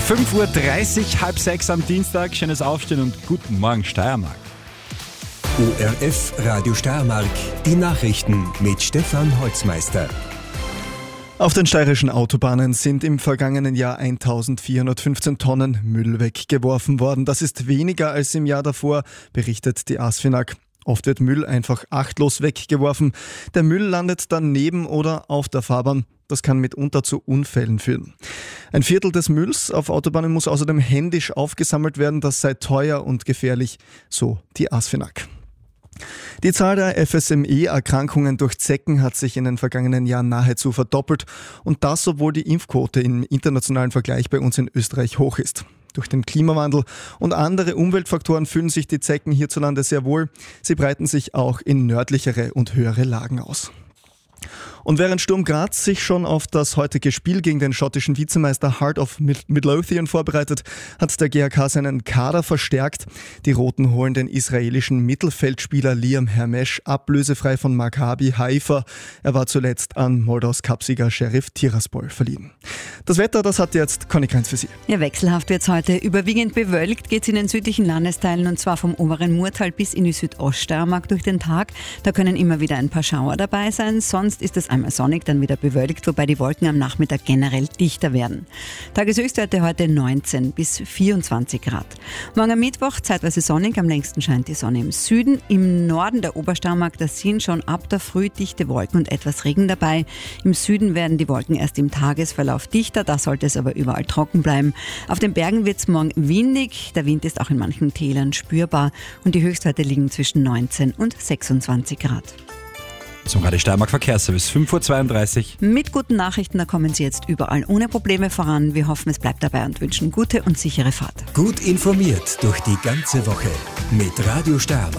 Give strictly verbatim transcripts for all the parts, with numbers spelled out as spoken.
fünf Uhr dreißig, halb sechs am Dienstag. Schönes Aufstehen und guten Morgen Steiermark. O R F Radio Steiermark, die Nachrichten mit Stefan Holzmeister. Auf den steirischen Autobahnen sind im vergangenen Jahr eintausendvierhundertfünfzehn Tonnen Müll weggeworfen worden. Das ist weniger als im Jahr davor, berichtet die ASFINAG. Oft wird Müll einfach achtlos weggeworfen. Der Müll landet dann neben oder auf der Fahrbahn. Das kann mitunter zu Unfällen führen. Ein Viertel des Mülls auf Autobahnen muss außerdem händisch aufgesammelt werden. Das sei teuer und gefährlich, so die ASFINAG. Die Zahl der F S M E-Erkrankungen durch Zecken hat sich in den vergangenen Jahren nahezu verdoppelt. Und das, obwohl die Impfquote im internationalen Vergleich bei uns in Österreich hoch ist. Durch den Klimawandel und andere Umweltfaktoren fühlen sich die Zecken hierzulande sehr wohl. Sie breiten sich auch in nördlichere und höhere Lagen aus. Und während Sturm Graz sich schon auf das heutige Spiel gegen den schottischen Vizemeister Heart of Midlothian vorbereitet, hat der G A K seinen Kader verstärkt. Die Roten holen den israelischen Mittelfeldspieler Liam Hermesh ablösefrei von Maccabi Haifa. Er war zuletzt an Moldaus Cupsieger Sheriff Tiraspol verliehen. Das Wetter, das hat jetzt Conny Kreins für Sie. Ja, wechselhaft wird es heute. Überwiegend bewölkt geht es in den südlichen Landesteilen und zwar vom oberen Murtal bis in die Südoststeiermark durch den Tag. Da können immer wieder ein paar Schauer dabei sein. Sonst ist es einmal sonnig, dann wieder bewölkt, wobei die Wolken am Nachmittag generell dichter werden. Tageshöchstwerte heute neunzehn bis vierundzwanzig Grad. Morgen am Mittwoch zeitweise sonnig, am längsten scheint die Sonne im Süden. Im Norden der Obersteiermark, da sind schon ab der Früh dichte Wolken und etwas Regen dabei. Im Süden werden die Wolken erst im Tagesverlauf dichter, da sollte es aber überall trocken bleiben. Auf den Bergen wird es morgen windig, der Wind ist auch in manchen Tälern spürbar und die Höchstwerte liegen zwischen neunzehn und sechsundzwanzig Grad. Zum Radio Steiermark Verkehrsservice, fünf Uhr zweiunddreißig. Mit guten Nachrichten, da kommen Sie jetzt überall ohne Probleme voran. Wir hoffen, es bleibt dabei und wünschen gute und sichere Fahrt. Gut informiert durch die ganze Woche mit Radio Steiermark.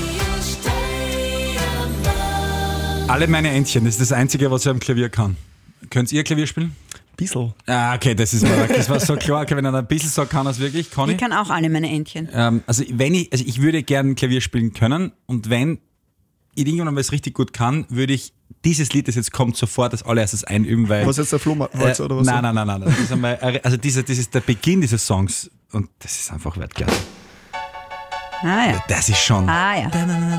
Alle meine Entchen, das ist das Einzige, was ich am Klavier kann. Könnt ihr Klavier spielen? Bissl. Ah, okay, das ist mir, das war so klar. Okay, wenn einer ein bisschen so kann, das wirklich, kann ich. Ich kann auch alle meine Entchen. Ähm, also wenn ich, also ich würde gerne Klavier spielen können und wenn ich irgendwann mal es richtig gut kann, würde ich dieses Lied, das jetzt kommt, sofort als allererstes einüben, weil... Was jetzt der Flohmarkt äh, oder was? Nein, nein, nein, nein. Das ist einmal, also dieser, das ist der Beginn dieses Songs und das ist einfach wertklasse. Ah ja. Das ist schon... Ah ja.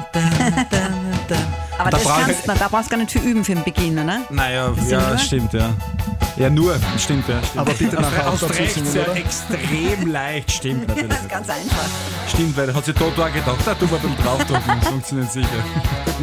Aber da das kannst du, da brauchst du gar nicht viel üben für den Beginn, oder? Naja, ja, das stimmt, ja. Ja, nur, stimmt, ja. Stimmt. Aber bitte nachher auch dazu singen, ja oder? extrem leicht, stimmt natürlich. Das ist ganz einfach. Stimmt, weil hat sich dort auch gedacht, da tun wir beim Draufdrücken, das funktioniert sicher.